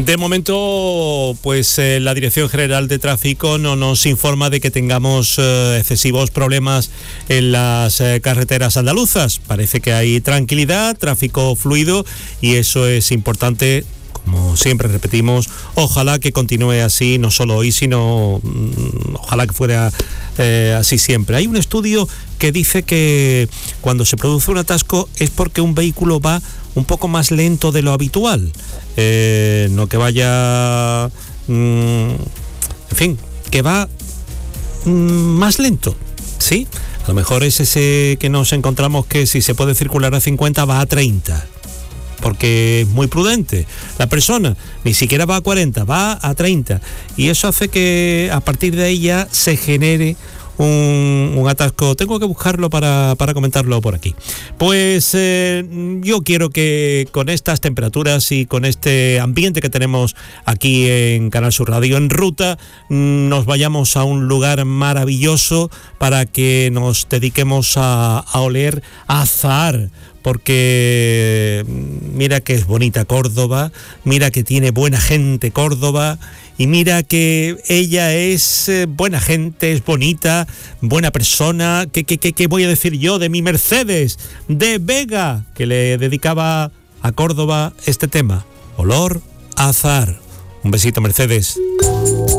De momento, pues la Dirección General de Tráfico no nos informa de que tengamos excesivos problemas en las carreteras andaluzas. Parece que hay tranquilidad, tráfico fluido, y eso es importante. Como siempre repetimos, ojalá que continúe así, no solo hoy, sino ojalá que fuera así siempre. Hay un estudio que dice que cuando se produce un atasco es porque un vehículo va un poco más lento de lo habitual, no que vaya, en fin, que va más lento, ¿sí? A lo mejor es ese que nos encontramos que si se puede circular a 50 va a 30. Porque es muy prudente. La persona ni siquiera va a 40, va a 30. Y eso hace que a partir de ahí ya se genere un atasco. Tengo que buscarlo para comentarlo por aquí. Pues yo quiero que con estas temperaturas y con este ambiente que tenemos aquí en Canal Sur Radio en Ruta, nos vayamos a un lugar maravilloso para que nos dediquemos a oler azahar. Porque mira que es bonita Córdoba, mira que tiene buena gente Córdoba, y mira que ella es buena gente, es bonita, buena persona. ¿Qué voy a decir yo de mi Mercedes de Vega, que le dedicaba a Córdoba este tema? Olor a azahar. Un besito, Mercedes.